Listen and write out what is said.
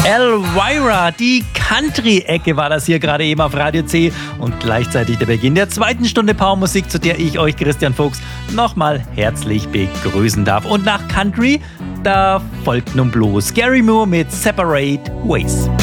Elvira, die Country-Ecke war das hier gerade eben auf Radio C und gleichzeitig der Beginn der zweiten Stunde Powermusik, zu der ich euch, Christian Fuchs, nochmal herzlich begrüßen darf. Und nach Country, da folgt nun Blues. Gary Moore mit Separate Ways.